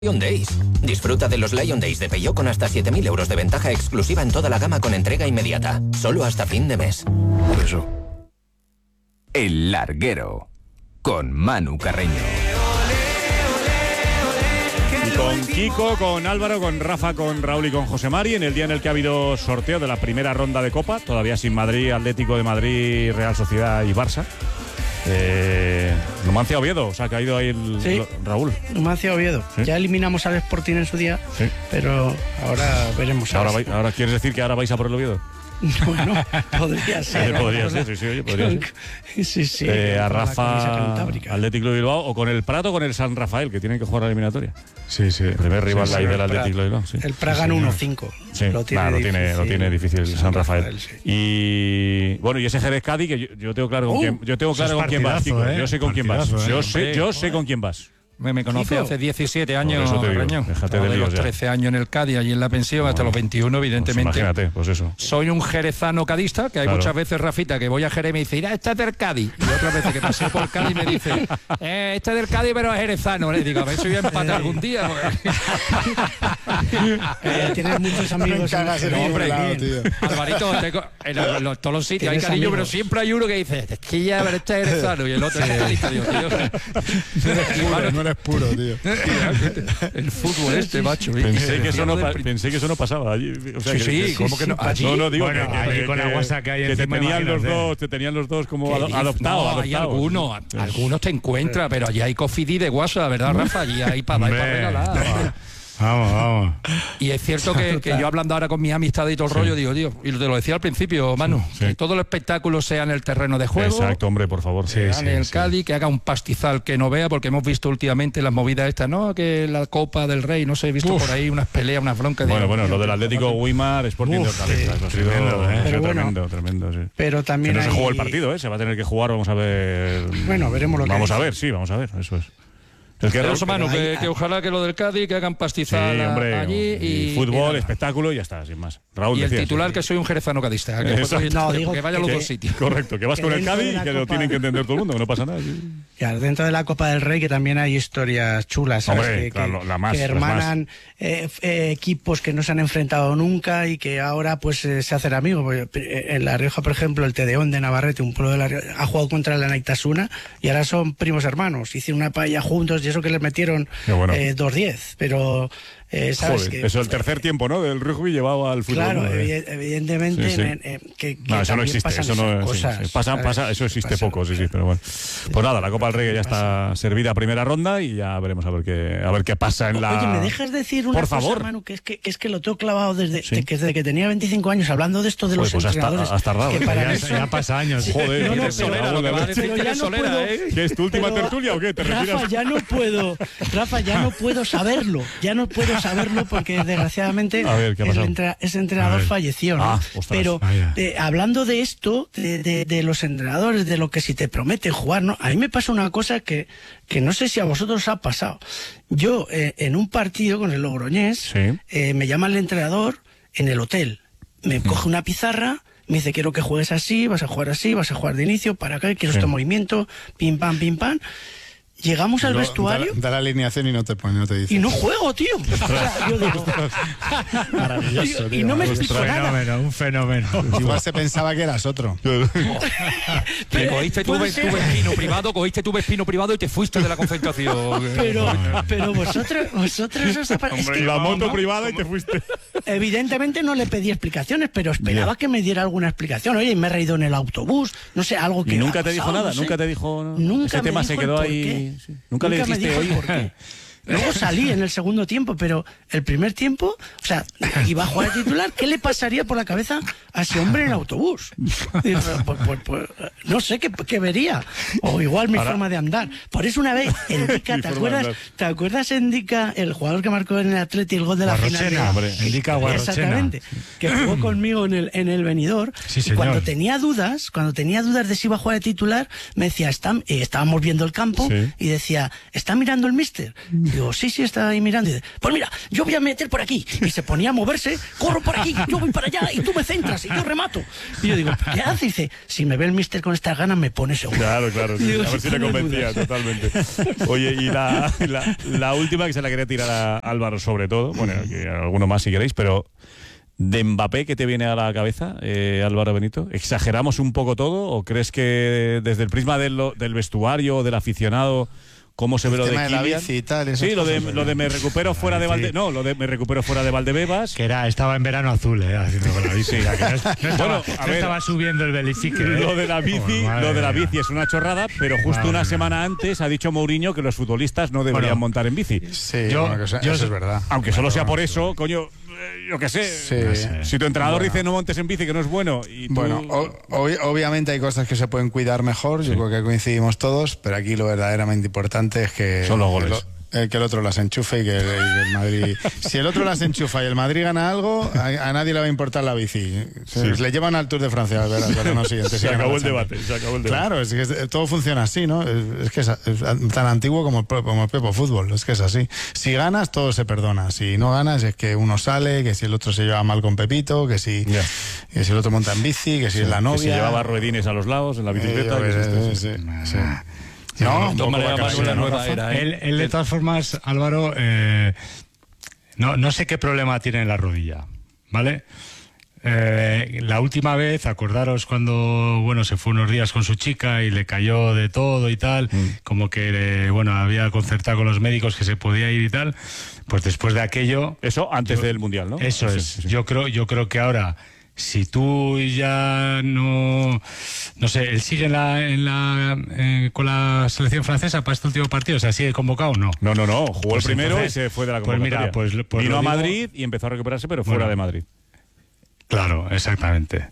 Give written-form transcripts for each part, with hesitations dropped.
Lion Days. Disfruta de los Lion Days de Peugeot con hasta 7.000 euros de ventaja exclusiva en toda la gama con entrega inmediata. Solo hasta fin de mes. Por eso. El Larguero, con Manu Carreño. Y con Kiko, con Álvaro, con Rafa, con Raúl y con José Mari, en el día en el que ha habido sorteo de la primera ronda de Copa, todavía sin Madrid, Atlético de Madrid, Real Sociedad y Barça. Numancia Oviedo, o sea, ha caído ahí Raúl. Numancia Oviedo. ¿Sí? Ya eliminamos al Sporting en su día, sí, pero ahora veremos. Ahora quieres decir que ahora vais a por el Oviedo. Bueno, podría ser. Podría ser, sí, oye, podría ser. Sí. A Rafa, Atlético de Bilbao, o con el Prat o con el San Rafael, que tienen que jugar la eliminatoria. Sí. El primer rival ahí del Atlético de Bilbao. Sí. El Praga en 1-5. Sí, lo tiene difícil el San Rafael. Sí. Y bueno, y ese Jerez Cádiz, que yo tengo claro con quién. Yo tengo claro con quién vas, Kiko. Yo sé con quién vas. Yo sé con quién vas. Me conoce hace 17 años, Carreño. Déjate de los líos 13 años en el Cádiz, allí en la pensión, hasta los 21, evidentemente. Pues imagínate, pues eso. Soy un jerezano cadista, que hay muchas veces, Rafita, que voy a Jerez y me dice, irá, este es del Cádiz. Y otras veces que pasé por Cádiz me dice, este es del Cádiz, pero es jerezano. Le digo, a ver si voy a empatar algún día. Tienes muchos amigos. Hombre, Alvarito, en todos los sitios hay cariño, amigos, pero siempre hay uno que dice, es que ya, pero este es jerezano. Y el otro es cadista, digo, tío. No eres puro, tío. El fútbol macho. Pensé que eso no pasaba allí. O sea, sí, ¿cómo que no? Allí, no, digo bueno, que con la guasa que hay que encima, te tenían los dos como adoptados. No, hay algunos te encuentras, pero allí hay cofidí de guasa, ¿verdad, Rafa? Allí hay para regalar. Vamos. Y es cierto que yo hablando ahora con mis amistades y todo el rollo, digo, tío, y te lo decía al principio, Manu, que todo el espectáculo sea en el terreno de juego. Exacto, hombre, por favor. En el Cádiz, que haga un pastizal que no vea, porque hemos visto últimamente las movidas estas, ¿no? Que la Copa del Rey, no sé, he visto por ahí unas peleas, unas broncas. Bueno, lo del Atlético Weimar, Sporting de Hortaleza, eso ha sido tremendo, sí. Pero también no se jugó el partido, se va a tener que jugar, vamos a ver. Bueno, veremos lo que vamos a ver, eso es. Eso, Manu, que ojalá que lo del Cádiz, que hagan pastizal allí y fútbol, espectáculo y ya está, sin más. Raúl, y el decías, titular que soy un jerezano cadista, que vaya a los dos sitios. Correcto, que vas con el Cádiz y que lo tienen que entender todo el mundo, que no pasa nada. Claro, dentro de la Copa del Rey que también hay historias chulas, ¿sabes? Hombre, que hermanan equipos que no se han enfrentado nunca y que ahora pues se hacen amigos. En La Rioja, por ejemplo, el Tedeón de Navarrete, un pueblo de La Rioja, ha jugado contra la Naitasuna y ahora son primos hermanos. Hicieron una paella juntos y eso que les metieron 2-10, pero ¿sabes? Joder, eso el tercer tiempo, ¿no? Del rugby llevado al fútbol. Claro, evidentemente que no, eso no existe, eso no pasa, eso existe poco, sí, pero bueno. Pues nada, la Copa del Rey ya está servida a primera ronda y ya veremos a ver qué pasa en la. Oye, ¿me dejas decir una cosa, Manu? Que es que lo tengo clavado desde que tenía 25 años hablando de esto de los entrenadores. Has tardado. Ya pasa años. Joder, pero ¿qué es tu última tertulia o qué? ¿Te Rafa, ya no puedo saberlo. Porque desgraciadamente ese entrenador falleció, ¿no? Pero hablando de esto, de los entrenadores, de lo que si te prometen jugar, ¿no? A mí me pasa una cosa que no sé si a vosotros os ha pasado. Yo, en un partido con el Logroñés, me llama el entrenador en el hotel. Me coge una pizarra, me dice, quiero que juegues así, vas a jugar de inicio, para acá, quiero este movimiento, pim, pam, pim, pam. Llegamos al vestuario. Da la alineación y no te dice. Y no juego, tío. Yo digo, maravilloso, tío. Y no me explico nada. Un fenómeno. Igual se pensaba que eras otro. Cogiste tu vespino privado y te fuiste de la concentración. Pero vosotros os Hombre, la moto privada y te fuiste. Evidentemente no le pedí explicaciones, pero esperaba que me diera alguna explicación. Oye, me he reído en el autobús, no sé, algo que. ¿Y nunca te dijo nada? ¿Nunca te dijo? Ese tema se quedó ahí. Sí. Nunca le dijiste, oye, por qué. Luego salí en el segundo tiempo, pero el primer tiempo, o sea, iba a jugar de titular. ¿Qué le pasaría por la cabeza a ese hombre en el autobús? Pues, no sé qué vería. O igual mi forma de andar. Por eso una vez, Endica, ¿te acuerdas Endica, el jugador que marcó en el Atleti el gol de la final? Endica Guarrochena. Exactamente. Que jugó conmigo en el Benidorm. Sí, y cuando tenía dudas de si iba a jugar de titular, me decía, estábamos viendo el campo y decía, ¿está mirando el míster? Digo, sí, está ahí mirando. Y dice, pues mira, yo voy a meter por aquí. Y se ponía a moverse, corro por aquí, yo voy para allá, y tú me centras, y yo remato. Y yo digo, ¿qué hace? Y dice, si me ve el míster con estas ganas, me pone seguro. Claro, sí, digo, a ver si le convencía, totalmente. Oye, y la última que se la quería tirar a Álvaro sobre todo, bueno, que alguno más si queréis, pero de Mbappé, ¿qué te viene a la cabeza, Álvaro Benito? ¿Exageramos un poco todo o crees que desde el prisma del vestuario o del aficionado, cómo se ve lo de Kylian? La bici y tal, sí, lo de me recupero fuera de me recupero fuera de Valdebebas. Que estaba en verano azul, haciendo con la bici. No estaba subiendo el Belifique. Lo de la bici es una chorrada, pero justo una semana antes ha dicho Mourinho que los futbolistas no deberían montar en bici. Sí, eso es verdad. Aunque solo sea por eso, coño, yo qué sé. Sí. Si tu entrenador dice no montes en bici, que no es bueno. Y tú... Bueno, obviamente hay cosas que se pueden cuidar mejor, yo creo que coincidimos todos, pero aquí lo verdaderamente importante es que... Son los goles. Que el otro las enchufe y que el Madrid... Si el otro las enchufa y el Madrid gana algo, a nadie le va a importar la bici. Le llevan al Tour de Francia, pero no siguiente. Se acabó el debate. Claro, es que todo funciona así, ¿no? Es que es tan antiguo como el Pepo Fútbol, es que es así. Si ganas, todo se perdona. Si no ganas, es que uno sale, que si el otro se lleva mal con Pepito, que si el otro monta en bici, que si es la novia... Que si llevaba ruedines a los lados en la bicicleta. Sí. No, la nueva era. Él, de todas formas, Álvaro, no sé qué problema tiene en la rodilla, ¿vale? La última vez, acordaros cuando, se fue unos días con su chica y le cayó de todo y tal, como que, había concertado con los médicos que se podía ir y tal, pues después de aquello... Eso antes del Mundial, ¿no? Eso es. Sí. Yo creo que ahora... Si tú ya no sé, él sigue con la selección francesa para este último partido, o sea, ¿sigue convocado o no? No, jugó el primero entonces, y se fue de la convocatoria. Pues vino a Madrid y empezó a recuperarse, pero fuera de Madrid. Claro, exactamente.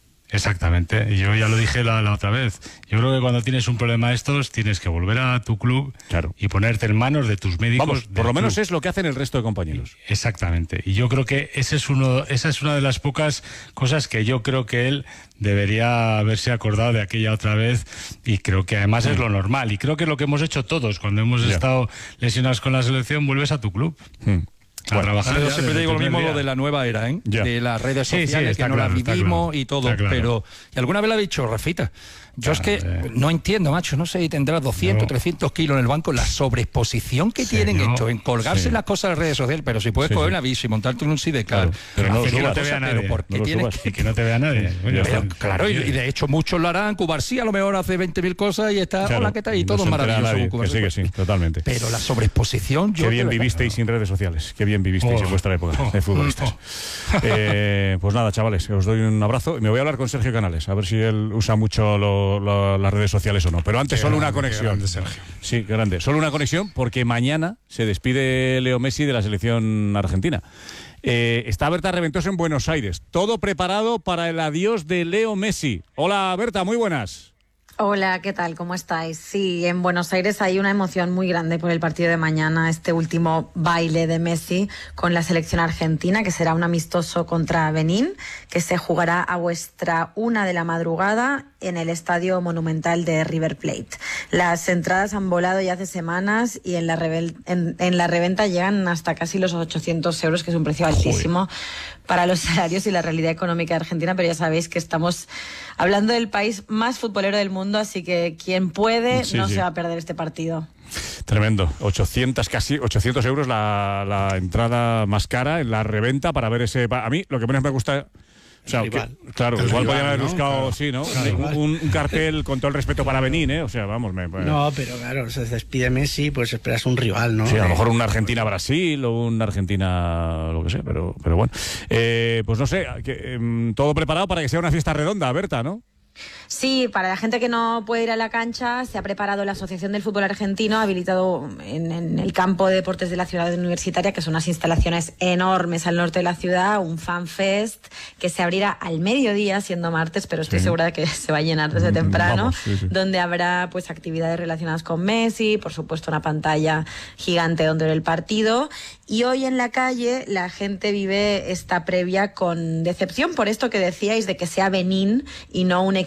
Y yo ya lo dije la otra vez. Yo creo que cuando tienes un problema de estos, tienes que volver a tu club y ponerte en manos de tus médicos. Vamos, por lo menos es lo que hacen el resto de compañeros. Exactamente. Y yo creo que esa es una de las pocas cosas que yo creo que él debería haberse acordado de aquella otra vez, y creo que además es lo normal. Y creo que es lo que hemos hecho todos. Cuando hemos estado lesionados con la selección, vuelves a tu club. A trabajar. Yo siempre digo lo mismo, lo de la nueva era, de las redes sociales, que no las vivimos y todo, pero ¿y alguna vez lo ha dicho Rafita? Yo es que no entiendo, macho, no sé, tendrás 200, 300 kilos en el banco, la sobreexposición que tienen esto, en colgarse las cosas en las redes sociales, pero si puedes coger una bici y montarte en un sidecar, pero no te vea nadie, que no te vea nadie. Claro, y de hecho muchos lo harán. Cubarsí a lo mejor hace 20.000 cosas y está, hola, ¿qué tal? Y todo maravilloso. Que sí, totalmente. Pero la sobreexposición... Qué bien vivisteis sin redes sociales, qué bien vivisteis en vuestra época de futbolistas. Pues nada, chavales, os doy un abrazo y me voy a hablar con Sergio Canales, a ver si él usa mucho las redes sociales o no. Pero antes solo una conexión. Grande, Sergio. Sí, grande. Solo una conexión porque mañana se despide Leo Messi de la selección argentina. Está Berta Reventoso en Buenos Aires. Todo preparado para el adiós de Leo Messi. Hola, Berta, muy buenas. Hola, ¿qué tal? ¿Cómo estáis? Sí, en Buenos Aires hay una emoción muy grande por el partido de mañana, este último baile de Messi con la selección argentina, que será un amistoso contra Benín, que se jugará a vuestra 1 de la madrugada en el Estadio Monumental de River Plate. Las entradas han volado ya hace semanas y en la reventa llegan hasta casi los 800 euros, que es un precio altísimo para los salarios y la realidad económica de Argentina, pero ya sabéis que estamos hablando del país más futbolero del mundo, así que quien puede se va a perder este partido. Tremendo, casi 800 euros la entrada más cara en la reventa para ver ese... A mí lo que menos me gusta... O sea, igual podrían haber buscado, un cartel con todo el respeto para Benín, O sea, vamos... No, pero claro, se despide Messi, pues esperas un rival, ¿no? Sí, a lo mejor una Argentina-Brasil o una Argentina... lo que sea, pero bueno. Pues no sé, todo preparado para que sea una fiesta redonda, Berta, ¿no? Sí, para la gente que no puede ir a la cancha, se ha preparado la Asociación del Fútbol Argentino, habilitado en el campo de deportes de la ciudad universitaria, que son unas instalaciones enormes al norte de la ciudad, un fan fest que se abrirá al mediodía, siendo martes, pero estoy segura de que se va a llenar desde temprano, donde habrá pues actividades relacionadas con Messi, por supuesto una pantalla gigante donde ver el partido. Y hoy en la calle la gente vive esta previa con decepción por esto que decíais de que sea Benín y no un equipo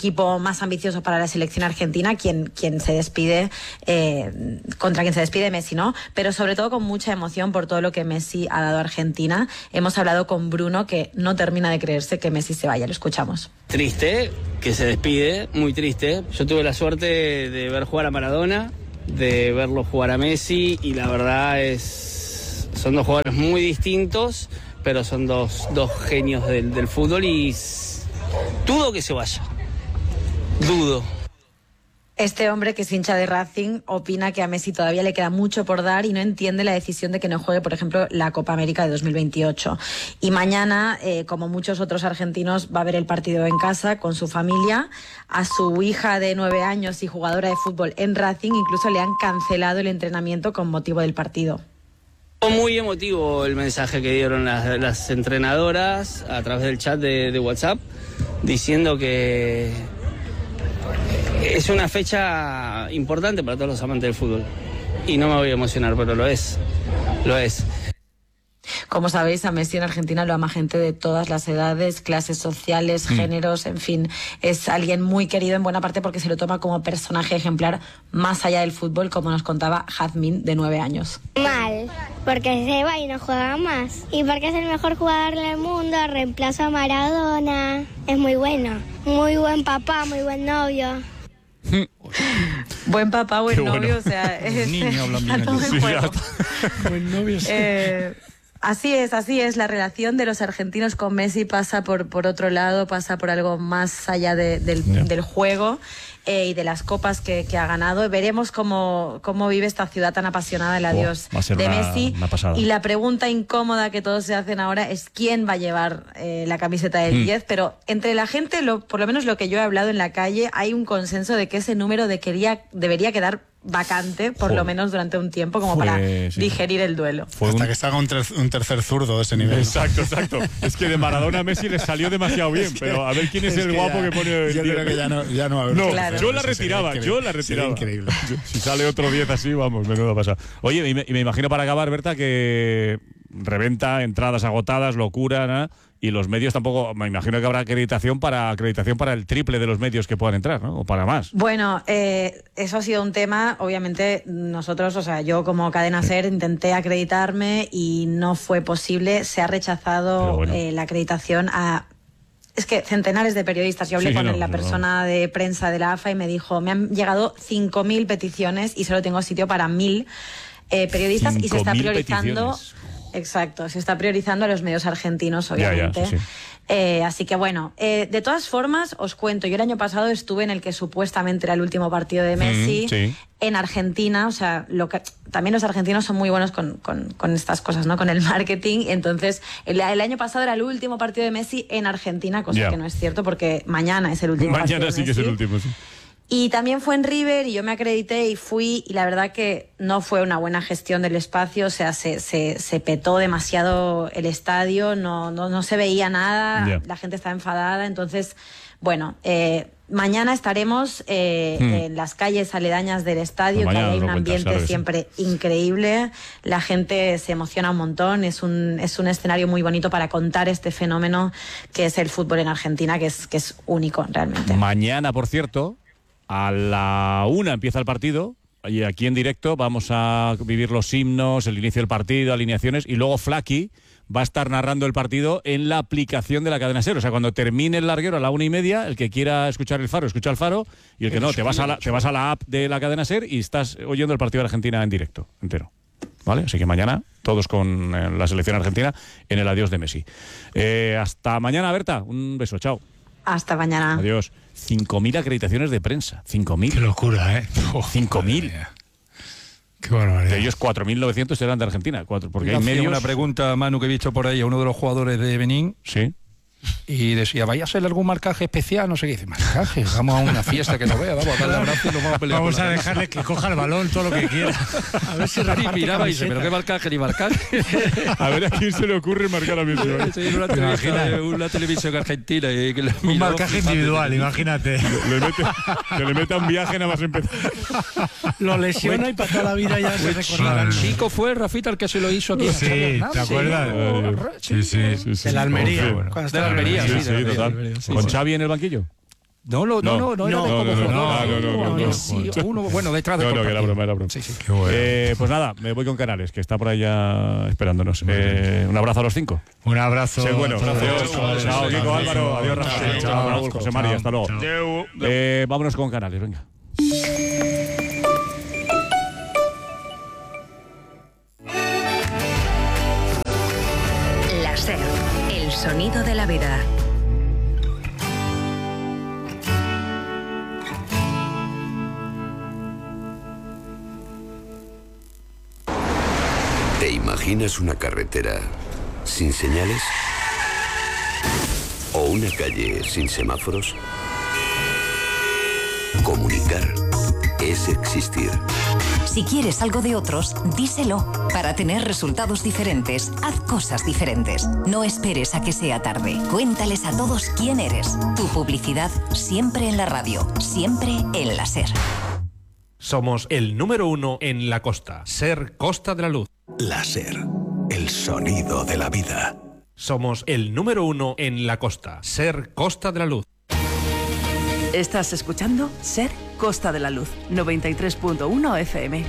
equipo más ambicioso para la selección argentina, quien se despide, contra quien se despide Messi, ¿no? Pero sobre todo con mucha emoción por todo lo que Messi ha dado a Argentina. Hemos hablado con Bruno, que no termina de creerse que Messi se vaya. Lo escuchamos. Triste que se despide, muy triste. Yo tuve la suerte de ver jugar a Maradona, de verlo jugar a Messi, y la verdad son dos jugadores muy distintos, pero son dos genios del fútbol, y dudo que se vaya. Dudo. Este hombre, que es hincha de Racing, opina que a Messi todavía le queda mucho por dar y no entiende la decisión de que no juegue, por ejemplo, la Copa América de 2028. Y mañana, como muchos otros argentinos, va a ver el partido en casa con su familia. A su hija de 9 años y jugadora de fútbol en Racing incluso le han cancelado el entrenamiento con motivo del partido. Muy emotivo el mensaje que dieron las entrenadoras a través del chat de WhatsApp, diciendo que es una fecha importante para todos los amantes del fútbol. Y no me voy a emocionar, pero lo es. Lo es. Como sabéis, a Messi en Argentina lo ama gente de todas las edades, clases sociales, géneros, en fin. Es alguien muy querido en buena parte porque se lo toma como personaje ejemplar más allá del fútbol, como nos contaba Jazmín, de 9 años. Mal, porque se va y no juega más. Y porque es el mejor jugador del mundo, reemplaza a Maradona. Es muy bueno. Muy buen papá, muy buen novio. Buen papá, buen novio, o sea, es niño hablan bien. Buen novio, sí. Así es, la relación de los argentinos con Messi pasa por otro lado, pasa por algo más allá del juego y de las copas que ha ganado. Veremos cómo vive esta ciudad tan apasionada el adiós de Messi. Y la pregunta incómoda que todos se hacen ahora es quién va a llevar la camiseta del 10, pero entre la gente, por lo menos lo que yo he hablado en la calle, hay un consenso de que ese número debería quedar vacante, por lo menos durante un tiempo, como para digerir el duelo. Hasta que salga un tercer zurdo de ese nivel. Exacto. Es que de Maradona a Messi le salió demasiado bien, pero a ver quién es el guapo que pone... Yo creo que ya no va a haber. No, claro. yo la retiraba. Increíble. Si sale otro 10 así, vamos, menudo pasa. Oye, y me imagino para acabar, Berta, que reventa, entradas agotadas, locura, ¿no? Y los medios tampoco, me imagino que habrá acreditación para el triple de los medios que puedan entrar, ¿no? O para más. Bueno, eso ha sido un tema, obviamente nosotros, o sea, yo como Cadena SER intenté acreditarme y no fue posible, se ha rechazado la acreditación a... Es que centenares de periodistas, yo hablé con la persona de prensa de la AFA y me dijo, me han llegado 5.000 peticiones y solo tengo sitio para 1.000 periodistas y se está priorizando... Peticiones. Exacto, se está priorizando a los medios argentinos, obviamente. Sí. Así que bueno, de todas formas, os cuento, yo el año pasado estuve en el que supuestamente era el último partido de Messi en Argentina, o sea, también los argentinos son muy buenos con estas cosas, ¿no? Con el marketing, entonces el año pasado era el último partido de Messi en Argentina, cosa que no es cierto porque mañana es el último partido de Messi. Mañana sí que es el último, sí. Y también fue en River y yo me acredité y fui, y la verdad que no fue una buena gestión del espacio, o sea, se petó demasiado el estadio, no se veía nada, la gente estaba enfadada, entonces, bueno, mañana estaremos en las calles aledañas del estadio, que hay un ambiente siempre increíble, la gente se emociona un montón, es un escenario muy bonito para contar este fenómeno que es el fútbol en Argentina, que es único realmente. Mañana, por cierto, a la 1 empieza el partido y aquí en directo vamos a vivir los himnos, el inicio del partido, alineaciones, y luego Flaky va a estar narrando el partido en la aplicación de la Cadena SER. O sea, cuando termine el larguero a la 1:30, el que quiera escuchar el Faro, escucha el Faro, y el que no, te vas a la app de la Cadena SER y estás oyendo el partido de Argentina en directo, entero. ¿Vale? Así que mañana todos con la selección argentina en el adiós de Messi. Hasta mañana, Berta. Un beso, chao. Hasta mañana. Adiós. 5.000 acreditaciones de prensa. 5.000. Qué locura, ¿eh? 5.000. Qué barbaridad. De ellos 4.900 eran de Argentina. Porque hay medios... Una pregunta, Manu, que he visto por ahí a uno de los jugadores de Benín. Sí. Y decía, ¿vaya a ser algún marcaje especial? No sé qué. Dice, marcaje, vamos a una fiesta que no vea, vamos a darle abrazo y nos vamos a pelear. Vamos a dejarle que coja el balón todo lo que quiera. A ver si reparte. Y miraba y dice, ¿pero qué marcaje ni marcaje? A ver a quién se le ocurre marcar a Messi. Sí, una televisión argentina. Un marcaje individual, imagínate. Que le meta un viaje nada más empezar. Lo lesiona y para toda la vida ya se recordará. Chico fue Rafita el que se lo hizo aquí. Sí, ¿te acuerdas? Sí. De la Almería. De la Almería, sí, total. ¿Con Xavi en el banquillo? No, bueno, detrás de que era broma. Sí. Qué bueno. Pues nada, me voy con Canales, que está por allá esperándonos. Un abrazo a los 5. Un abrazo. Sí, bueno, adiós. Chao, Kiko, Álvaro. Adiós, Rafa. Chao, Raúl, José María. Hasta luego. Vámonos con Canales, venga. La SER, el sonido de la vida. ¿Te imaginas una carretera sin señales? ¿O una calle sin semáforos? Comunicar es existir. Si quieres algo de otros, díselo. Para tener resultados diferentes, haz cosas diferentes. No esperes a que sea tarde. Cuéntales a todos quién eres. Tu publicidad siempre en la radio, siempre en la SER. Somos el número 1 en la costa. SER Costa de la Luz. La SER, el sonido de la vida. Somos el número 1 en la costa. SER Costa de la Luz. Estás escuchando SER Costa de la Luz, 93.1 FM.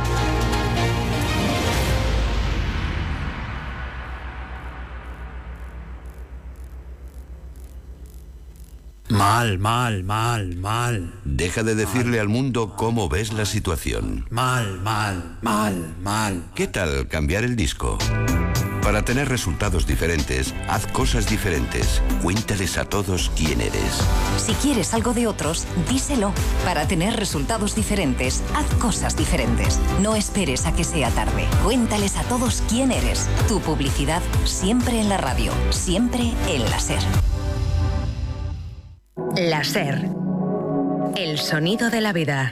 Mal. Deja de decirle al mundo cómo ves la situación. Mal. ¿Qué tal cambiar el disco? Para tener resultados diferentes, haz cosas diferentes. Cuéntales a todos quién eres. Si quieres algo de otros, díselo. Para tener resultados diferentes, haz cosas diferentes. No esperes a que sea tarde. Cuéntales a todos quién eres. Tu publicidad siempre en la radio, siempre en la SER. La SER, el sonido de la vida.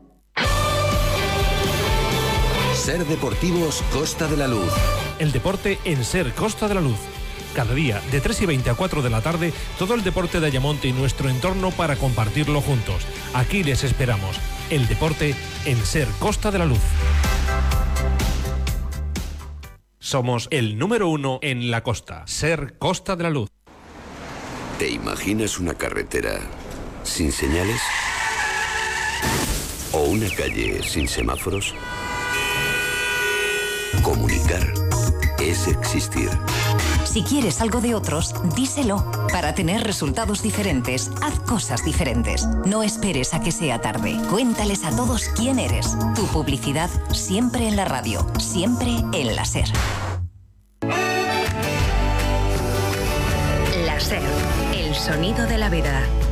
SER Deportivos Costa de la Luz. El deporte en SER Costa de la Luz. Cada día, de 3:20 a 4 de la tarde, todo el deporte de Ayamonte y nuestro entorno para compartirlo juntos. Aquí les esperamos. El deporte en SER Costa de la Luz. Somos el número 1 en la costa. SER Costa de la Luz. ¿Te imaginas una carretera sin señales? ¿O una calle sin semáforos? Comunicar es existir. Si quieres algo de otros, díselo. Para tener resultados diferentes, haz cosas diferentes. No esperes a que sea tarde. Cuéntales a todos quién eres. Tu publicidad siempre en la radio, siempre en la SER. La SER, el sonido de la vida.